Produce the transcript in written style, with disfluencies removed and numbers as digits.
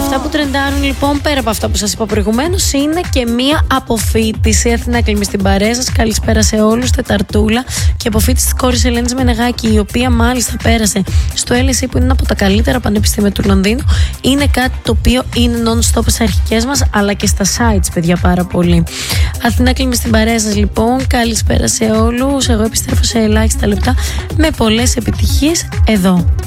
Αυτά που τρεντάρουν λοιπόν, πέρα από αυτά που σας είπα προηγουμένως, είναι και μία αποφοίτηση. Αθηνά Κλίμη στην παρέα σας. Καλησπέρα σε όλους. Τεταρτούλα. Και αποφοίτηση της κόρης Ελένης Μενεγάκη, η οποία μάλιστα πέρασε στο LSE, που είναι ένα από τα καλύτερα πανεπιστήμια του Λονδίνου. Είναι κάτι το οποίο είναι non-stop στις αρχικές μας, αλλά και στα sites, παιδιά, πάρα πολύ. Αθηνά Κλίμη στην παρέα σας λοιπόν. Καλησπέρα σε όλους. Εγώ επιστρέφω σε ελάχιστα λεπτά με πολλές επιτυχίες εδώ.